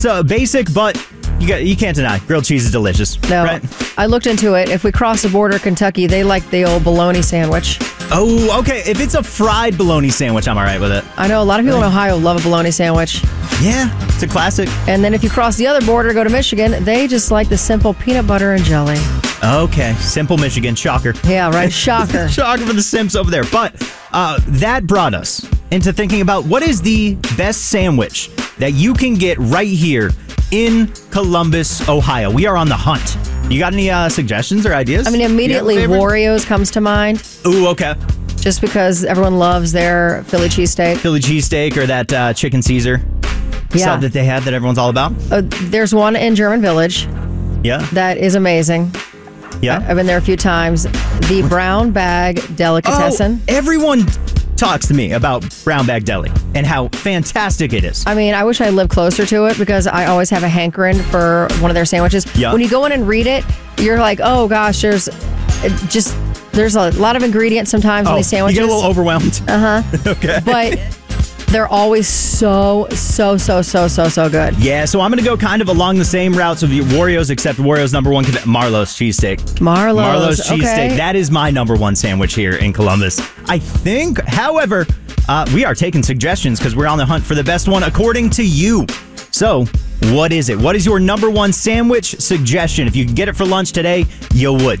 It's basic, but you can't deny grilled cheese is delicious. No, right? I looked into it. If we cross the border, Kentucky, they like the old bologna sandwich. Oh, okay. If it's a fried bologna sandwich, I'm all right with it. I know a lot of people in Ohio love a bologna sandwich. Yeah, it's a classic. And then if you cross the other border, go to Michigan, they just like the simple peanut butter and jelly. Okay, simple Michigan. Shocker. Yeah, right. Shocker. Shocker for the Simps over there. But that brought us into thinking about what is the best sandwich that you can get right here in Columbus, Ohio. We are on the hunt. You got any suggestions or ideas? I mean, immediately Wario's comes to mind. Ooh, okay. Just because everyone loves their Philly cheesesteak. Philly cheesesteak or that chicken Caesar sub that they have that everyone's all about. There's one in German Village. Yeah. That is amazing. Yeah. I've been there a few times. The Brown Bag Delicatessen. Oh, everyone talks to me about Brown Bag Deli and how fantastic it is. I mean, I wish I lived closer to it because I always have a hankering for one of their sandwiches. Yeah. When you go in and read it, you're like, oh gosh, there's a lot of ingredients sometimes in these sandwiches. You get a little overwhelmed. Okay. But they're always so good. Yeah, so I'm going to go kind of along the same routes of the Wario's, except Wario's number one, Marlowe's cheesesteak. Marlowe's cheesesteak. That is my number one sandwich here in Columbus. I think, however, we are taking suggestions because we're on the hunt for the best one according to you. So, what is it? What is your number one sandwich suggestion? If you could get it for lunch today, you would.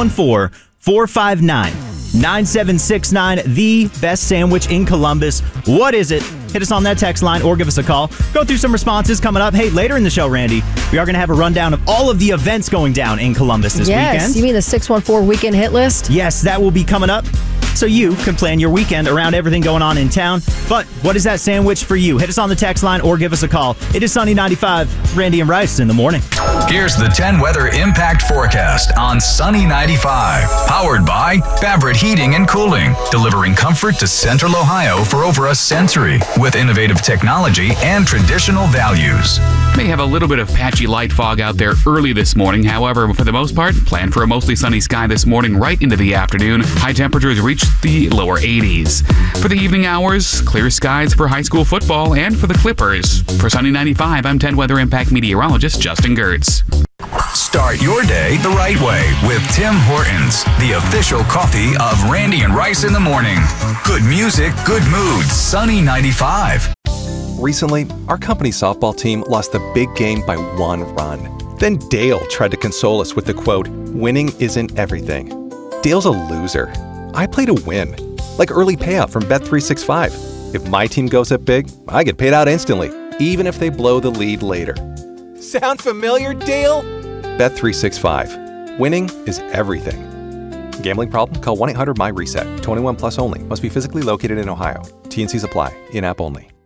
614-459-9769, the best sandwich in Columbus. What is it? Hit us on that text line or give us a call. Go through some responses coming up. Hey, later in the show, Randy, we are going to have a rundown of all of the events going down in Columbus this weekend. Yes, you mean the 614 weekend hit list? Yes, that will be coming up. So you can plan your weekend around everything going on in town. But what is that sandwich for you? Hit us on the text line or give us a call. It is Sunny 95, Randy and Rice in the morning. Here's the 10 weather impact forecast on Sunny 95. Powered by Fabric Heating and Cooling, delivering comfort to Central Ohio for over a century with innovative technology and traditional values. May have a little bit of patchy light fog out there early this morning. However, for the most part, plan for a mostly sunny sky this morning right into the afternoon. High temperatures reach the lower 80s. For the evening hours, clear skies for high school football and for the Clippers. For Sunny 95, I'm 10 Weather Impact meteorologist Justin Gertz. Start your day the right way with Tim Hortons, the official coffee of Randy and Rice in the morning. Good music, good moods, Sunny 95. Recently, our company softball team lost the big game by 1 run. Then Dale tried to console us with the quote, "Winning isn't everything." Dale's a loser. I play to win, like early payout from Bet365. If my team goes up big, I get paid out instantly, even if they blow the lead later. Sound familiar, Dale? Bet365. Winning is everything. Gambling problem? Call 1-800-MY-RESET. 21 plus only. Must be physically located in Ohio. T&Cs apply. In-app only.